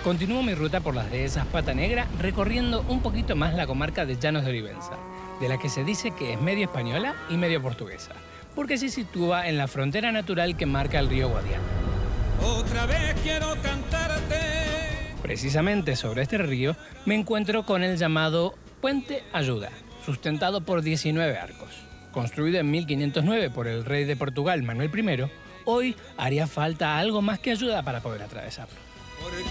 Continúo mi ruta por las dehesas Pata Negra, recorriendo un poquito más la comarca de Llanos de Olivenza, de la que se dice que es medio española y medio portuguesa, porque se sitúa en la frontera natural que marca el río Guadiana. Otra vez quiero cantarte. Precisamente sobre este río me encuentro con el llamado Puente Ayuda, sustentado por 19 arcos. Construido en 1509 por el rey de Portugal Manuel I, hoy haría falta algo más que ayuda para poder atravesarlo. Porque